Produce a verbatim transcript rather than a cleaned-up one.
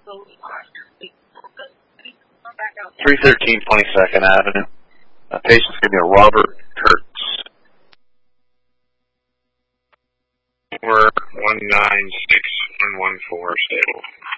three thirteen twenty-second Avenue. Uh, patient's going to be a Robert Kurtz. We're one nine six one one four stable.